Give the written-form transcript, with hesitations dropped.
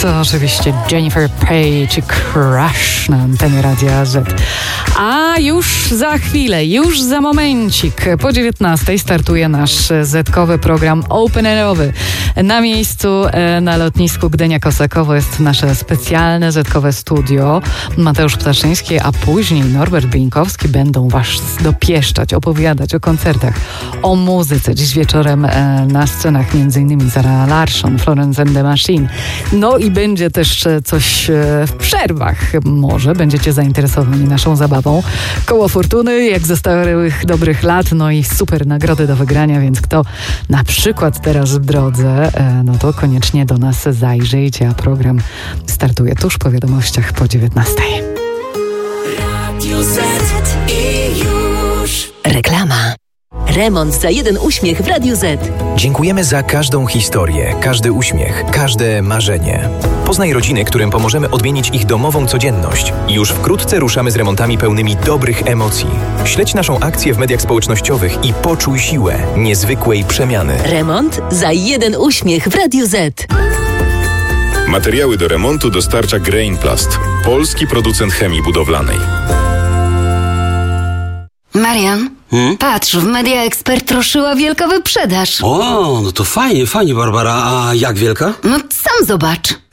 To oczywiście Jennifer Page i Crush na antenie Radia Z. A już za chwilę, już za momencik, po 19:00 startuje nasz Z-kowy program Open Airowy. Na miejscu na lotnisku Gdynia-Kosakowo jest nasze specjalne Z-kowe studio. Mateusz Ptaszyński, a później Norbert Bieńkowski będą was dopieszczać, opowiadać o koncertach, o muzyce. Dziś wieczorem na scenach m.in. Zara Larsson, Florence and the Machine. No i będzie też coś w przerwach. Może będziecie zainteresowani naszą zabawą. Koło fortuny, jak ze starych dobrych lat, no i super nagrody do wygrania, więc kto na przykład teraz w drodze, no to koniecznie do nas zajrzyjcie, a program startuje tuż po wiadomościach po 19:00. Radio Z i już. Reklama. Remont za jeden uśmiech w Radiu Z. Dziękujemy za każdą historię, każdy uśmiech, każde marzenie. Poznaj rodziny, którym pomożemy odmienić ich domową codzienność. Już wkrótce ruszamy z remontami pełnymi dobrych emocji. Śledź naszą akcję w mediach społecznościowych i poczuj siłę niezwykłej przemiany. Remont za jeden uśmiech w Radiu Z. Materiały do remontu dostarcza Grainplast, polski producent chemii budowlanej. Marian, patrz, w Media Expert ruszyła wielka wyprzedaż. O, no to fajnie, Barbara. A jak wielka? No sam zobacz.